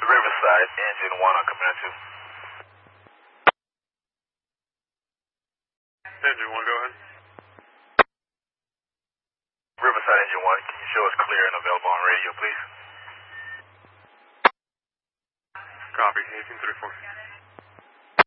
Riverside, engine 1 on command 2. Engine 1, go ahead. Riverside, engine 1, can you show us clear and available on radio, please? Copy, 1834.